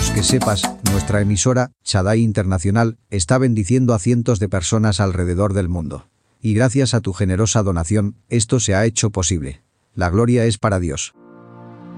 Queremos que sepas, nuestra emisora, Shaddai Internacional, está bendiciendo a cientos de personas alrededor del mundo. Y gracias a tu generosa donación, esto se ha hecho posible. La gloria es para Dios.